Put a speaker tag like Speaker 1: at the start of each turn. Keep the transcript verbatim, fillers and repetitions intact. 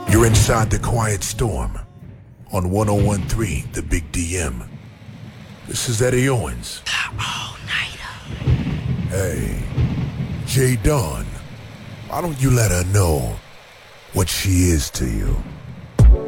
Speaker 1: You're inside the Quiet Storm on one oh one point three The Big D M. This is Eddie Owens.
Speaker 2: The all-nighter.
Speaker 1: Hey, J. Dawn, why don't you let her know what she is to you?